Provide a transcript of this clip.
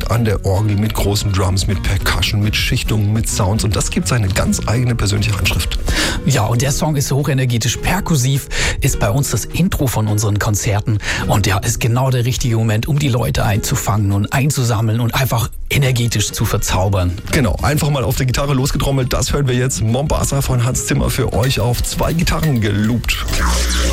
und an der Orgel mit großen Drums, mit Percussion, mit Schichtungen, mit Sounds. Und das gibt seine ganz eigene persönliche Handschrift. Ja, und der Song ist hochenergetisch perkussiv, ist bei uns das Intro von unseren Konzerten und ja, ist genau der richtige Moment, um die Leute einzufangen und einzusammeln und einfach energetisch zu verzaubern. Genau, einfach mal auf der Gitarre losgetrommelt. Das hören wir jetzt. Mombasa von Hans Zimmer für euch auf 2 Gitarren geloopt.